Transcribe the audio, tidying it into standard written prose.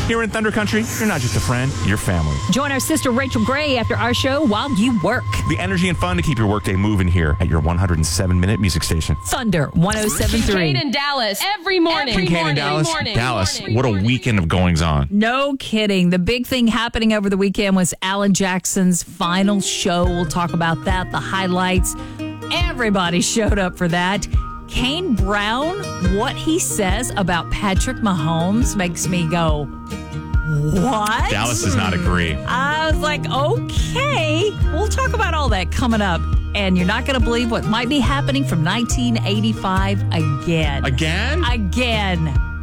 Here in Thunder Country, you're not just a friend, you're family. Join our sister Rachel Gray after our show while you work. The energy and fun to keep your workday moving here at your 107-minute music station. Thunder 107.3. Kincaid in Dallas every morning. Kincaid in Dallas. Dallas, what a weekend of goings on. No kidding. The big thing happening over the weekend was Alan Jackson's final show. We'll talk about that, the highlights. Everybody showed up for that. Kane Brown, what he says about Patrick Mahomes makes me go, what? Dallas does not agree. I was like, okay. We'll talk about all that coming up. And you're not going to believe what might be happening from 1985 again. Again? Again.